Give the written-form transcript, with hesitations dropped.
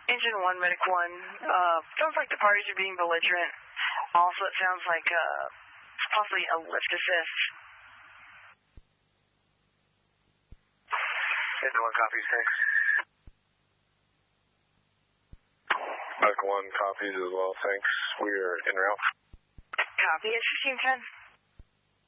Engine 1, Medic 1. Sounds like the parties are being belligerent. Also, it sounds like possibly a lift assist. Engine 1, copy 6. Medic 1 copies as well, thanks. We are en route. Copy at 1510.